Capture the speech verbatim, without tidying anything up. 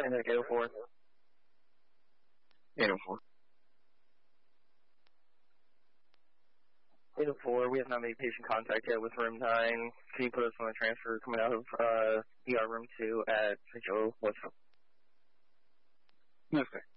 eight oh four. eight oh four. eight oh four, we have not made patient contact yet with room nine. Can you put us on a transfer coming out of uh, E R room two at Joe? What's up? Yes, sir.